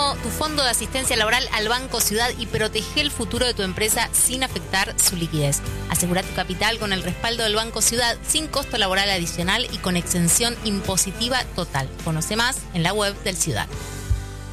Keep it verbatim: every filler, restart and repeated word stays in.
fondo, tu fondo de asistencia laboral al Banco Ciudad y protege el futuro de tu empresa sin afectar su liquidez. Asegura tu capital con el respaldo del Banco Ciudad sin costo laboral adicional y con exención impositiva total. Conoce más en la web del Ciudad.